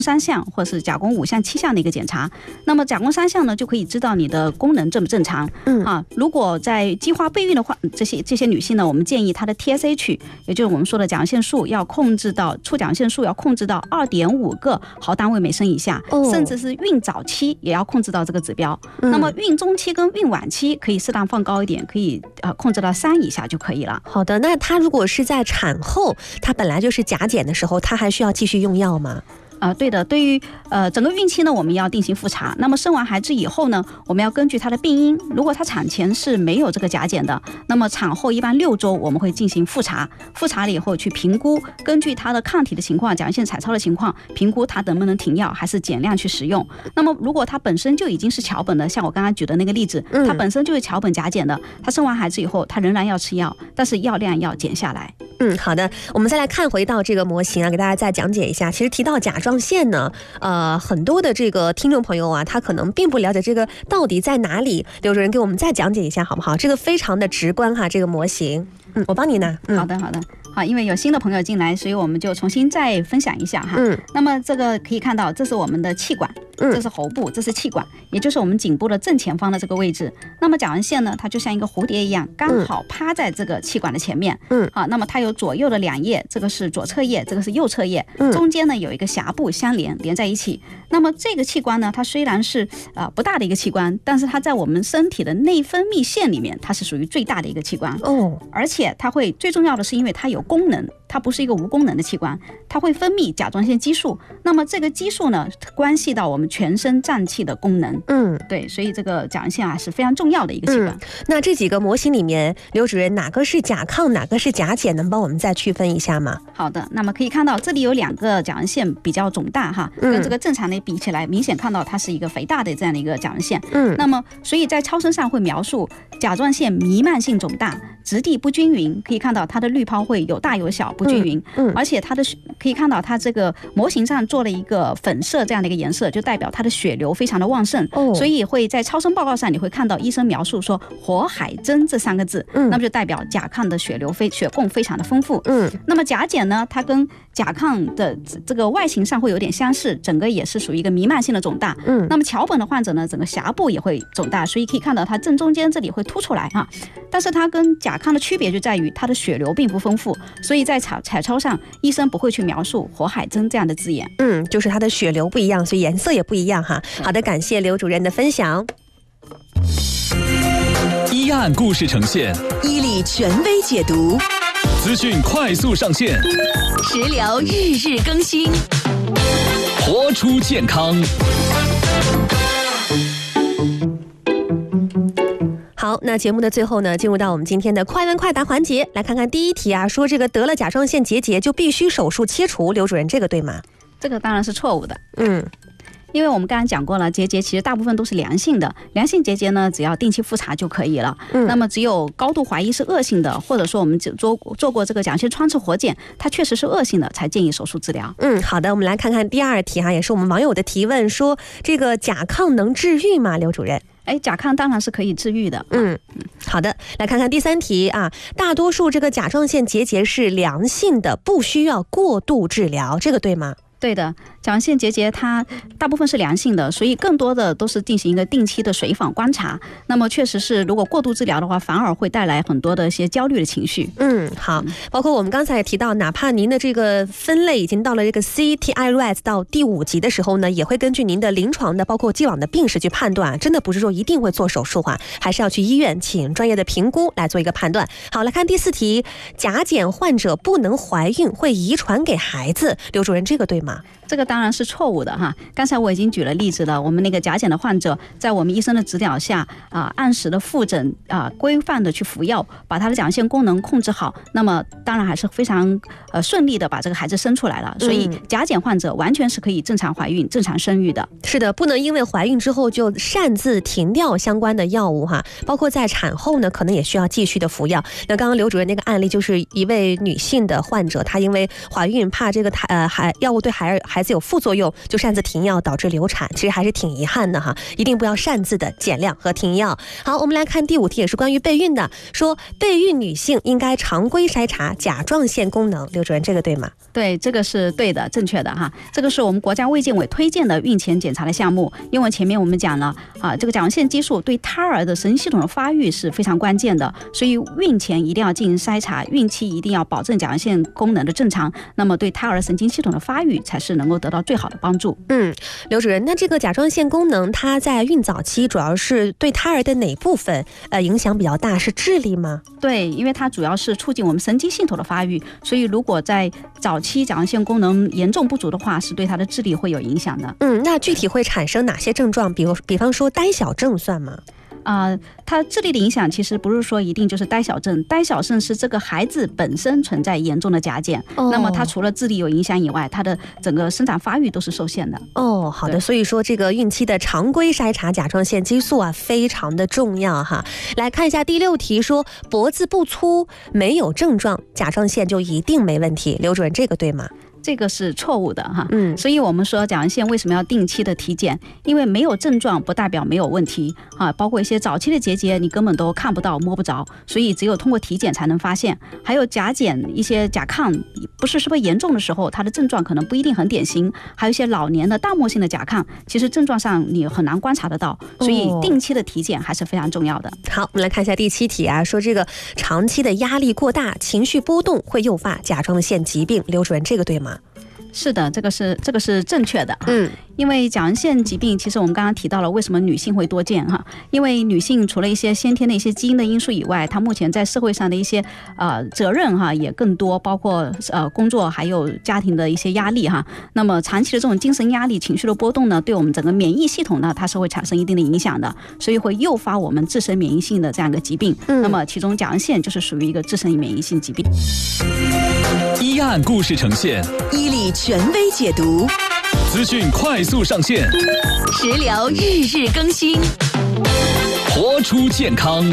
3项或是甲功5项7项的一个检查。那么甲功3项呢，就可以知道你的功能正不正常。如果在计划备孕的话，这些女性呢，我们建议她的 TSH， 也就是我们说的甲状腺素要控制到促甲状腺素要控制到2.5个毫单位每升以下，甚至是孕早期也要控制到这个指标。那么孕中期跟孕晚期可以适当放高一点，可以控制到3以下就可以了。 好的，那她如果是在产后，她本来就是甲减的时候，她还需要继续用药吗？ 对的，对于整个孕期呢，我们要定期复查。那么生完孩子以后呢，我们要根据她的病因，如果她产前是没有这个甲减的，那么产后一般6周我们会进行复查，复查了以后去评估，根据她的抗体的情况、甲状腺彩超的情况，评估她能不能停药还是减量去使用。那么如果她本身就已经是桥本的，像我刚刚举的那个例子，她本身就是桥本甲减的，她生完孩子以后，她仍然要吃药，但是药量要减下来。 好的，我们再来看回到这个模型啊，给大家再讲解一下。其实提到甲状腺呢，很多的这个听众朋友啊，他可能并不了解这个到底在哪里。刘主任给我们再讲解一下好不好？这个非常的直观哈，这个模型。我帮你拿。 好的。好，因为有新的朋友进来，所以我们就重新再分享一下哈。那么这个可以看到，这是我们的气管，这是喉部，这是气管，也就是我们颈部的正前方的这个位置。那么甲状腺呢，它就像一个蝴蝶一样，刚好趴在这个气管的前面。好，那么它有左右的2叶，这个是左侧叶，这个是右侧叶，中间呢有一个峡部相连在一起。那么这个器官呢，它虽然是不大的一个器官，但是它在我们身体的内分泌腺里面，它是属于最大的一个器官。而且它会最重要的是，因为它有功能，它不是一个无功能的器官，它会分泌甲状腺激素。那么这个激素呢，关系到我们全身脏器的功能。对，所以这个甲状腺啊是非常重要的一个器官。 那这几个模型里面，刘主任哪个是甲亢，哪个是甲减，能帮我们再区分一下吗？ 好的，那么可以看到这里有2个甲状腺比较肿大哈，跟这个正常的比起来，明显看到它是一个肥大的这样的一个甲状腺。那么所以在超声上会描述甲状腺弥漫性肿大，质地不均匀，可以看到它的滤泡会有大有小，不均匀。而且它的可以看到它这个模型上做了一个粉色这样的一个颜色，就代表它的血流非常的旺盛。所以会在超声报告上你会看到医生描述说火海针这3个字，那么就代表甲亢的血供非常的丰富。那么甲减呢，它跟甲亢的这个外形上会有点相似，整个也是属于一个弥漫性的肿大。那么桥本的患者呢，整个峡部也会肿大，所以可以看到它正中间这里会凸出来哈。但是它跟甲亢的区别就在于它的血流并不丰富，所以在彩超上医生不会去描述火海针这样的字眼。 就是它的血流不一样，所以颜色也不一样哈。好的，感谢刘主任的分享。 一案故事呈现， 伊利权威解读， 资讯快速上线， 食疗日日更新， 活出健康。 好，那节目的最后呢，进入到我们今天的快问快答环节，来看看第一题啊，说这个得了甲状腺结节就必须手术切除，刘主任这个对吗？ 这个当然是错误的。因为我们刚才讲过了，结节其实大部分都是良性的，良性结节呢，只要定期复查就可以了。那么只有高度怀疑是恶性的，或者说我们做过这个甲状腺穿刺活检，它确实是恶性的，才建议手术治疗。 好的，我们来看看第2题哈，也是我们网友的提问，说这个甲亢能治愈吗？刘主任？ 甲亢当然是可以治愈的。 好的，来看看第3题啊，大多数这个甲状腺结节是良性的，不需要过度治疗，这个对吗？ 对的，甲状腺结节它大部分是良性的，所以更多的都是进行一个定期的随访观察。那么确实是，如果过度治疗的话，反而会带来很多的一些焦虑的情绪。 好，包括我们刚才也提到，哪怕您的这个分类已经到了这个 CTI-RADS 到第5级的时候呢，也会根据您的临床的包括既往的病史去判断，真的不是说一定会做手术还是要去医院请专业的评估来做一个判断。好，来看第4题，甲减患者不能怀孕，会遗传给孩子，刘主任这个对吗？ 这个当然是错误的哈。刚才我已经举了例子了，我们那个甲减的患者在我们医生的指导下按时的复诊规范的去服药，把他的甲状腺功能控制好，那么当然还是非常顺利的把这个孩子生出来了。所以甲减患者完全是可以正常怀孕、正常生育的。 是的，不能因为怀孕之后就擅自停掉相关的药物哈，包括在产后呢，可能也需要继续的服药。那刚刚刘主任那个案例就是一位女性的患者，她因为怀孕怕这个药物对孩子有副作用，就擅自停药导致流产，其实还是挺遗憾的哈，一定不要擅自的减量和停药。好，我们来看第5题，也是关于备孕的，说备孕女性应该常规筛查甲状腺功能，刘主任这个对吗？ 对，这个是对的，正确的哈。这个是我们国家卫健委推荐的孕前检查的项目，因为前面我们讲了这个甲状腺激素对胎儿的神经系统的发育是非常关键的，所以孕前一定要进行筛查，孕期一定要保证甲状腺功能的正常，那么对胎儿神经系统的发育才是能够得到最好的帮助。 刘主任，那这个甲状腺功能它在孕早期主要是对胎儿的哪部分影响比较大？是智力吗？ 对，因为它主要是促进我们神经系统的发育，所以如果在早期甲状腺功能严重不足的话，是对它的智力会有影响的。 那具体会产生哪些症状？比方说呆小症算吗？ 它智力的影响其实不是说一定就是呆小症，呆小症是这个孩子本身存在严重的甲减，那么他除了智力有影响以外，他的整个生长发育都是受限的。 好的，所以说这个孕期的常规筛查甲状腺激素啊，非常的重要哈。来看一下第6题，说脖子不粗没有症状，甲状腺就一定没问题，刘主任这个对吗？ 这个是错误的哈，所以我们说甲状腺为什么要定期的体检？因为没有症状不代表没有问题啊，包括一些早期的结节你根本都看不到摸不着，所以只有通过体检才能发现。还有甲减一些甲亢不是特别严重的时候，它的症状可能不一定很典型，还有一些老年的大末性的甲亢，其实症状上你很难观察得到，所以定期的体检还是非常重要的。 好，我们来看一下第7题啊，说这个长期的压力过大、情绪波动会诱发甲状腺疾病，刘主任这个对吗？ 是的，这个是正确的。因为甲状腺疾病，其实我们刚刚提到了为什么女性会多见哈，因为女性除了一些先天的一些基因的因素以外，她目前在社会上的一些责任哈也更多，包括工作还有家庭的一些压力哈。那么长期的这种精神压力、情绪的波动呢，对我们整个免疫系统呢，它是会产生一定的影响的，所以会诱发我们自身免疫性的这样一个疾病。那么其中甲状腺就是属于一个自身免疫性疾病。 一案故事呈现， 伊利权威解读， 资讯快速上线， 食疗日日更新， 活出健康。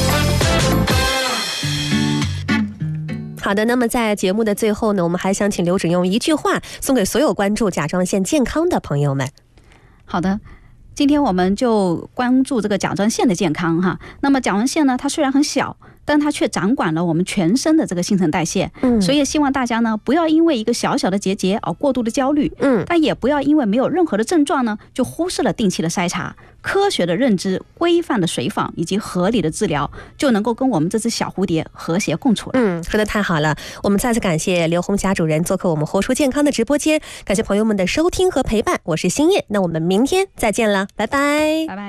好的，那么在节目的最后呢，我们还想请刘主任用一句话送给所有关注甲状腺健康的朋友们。 好的，今天我们就关注这个甲状腺的健康哈。那么甲状腺呢，它虽然很小，但它却掌管了我们全身的这个新陈代谢，所以希望大家呢不要因为一个小小的结节而过度的焦虑，但也不要因为没有任何的症状呢就忽视了定期的筛查。科学的认知、规范的随访以及合理的治疗，就能够跟我们这只小蝴蝶和谐共处了。 说得太好了，我们再次感谢刘红霞主任做客我们活出健康的直播间，感谢朋友们的收听和陪伴，我是新叶，那我们明天再见了，拜拜，拜拜。